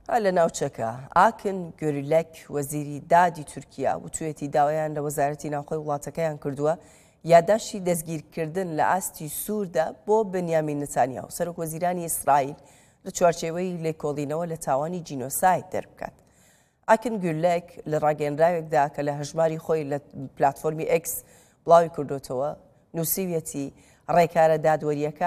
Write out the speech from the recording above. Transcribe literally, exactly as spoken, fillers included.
لە ناوچەکە ئاکن گۆریلەک وەزیری دادی تورکیا وتوێتی داوایان لە وەزارەتی ناوخۆی وڵاتەکەیان کردووە یادداشتی دەستگیرکردن لە ئاستی سووردا بۆ بنیامین نتانیاهو سەرۆک وەزیرانی ئیسرائیل لە چوارچێوەی لێکۆڵینەوە لە تاوانی جینۆساید دەربکات. ئاکن گۆریلەک لە ڕاگەیەنراوێکدا کە لە هەژماری خۆی لە پلاتفۆرمی ئێکس بڵاوی کردوتەوە نووسیویەتی ڕێکارە دادوەریەکە